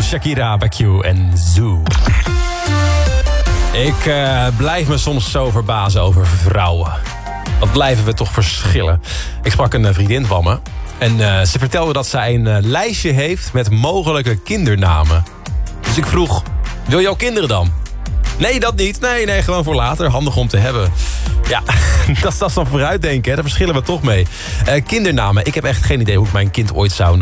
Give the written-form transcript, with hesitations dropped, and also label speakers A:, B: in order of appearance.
A: Shakira bij Q en Zoo. Ik blijf me soms zo verbazen over vrouwen. Wat blijven we toch verschillen. Ik sprak een vriendin van me. En ze vertelde dat zij een lijstje heeft met mogelijke kindernamen. Dus ik vroeg, wil jouw kinderen dan? Nee, dat niet. Nee, gewoon voor later. Handig om te hebben. Ja, dat is dan vooruitdenken. Hè? Daar verschillen we toch mee. Kindernamen. Ik heb echt geen idee hoe ik mijn kind ooit zou noemen.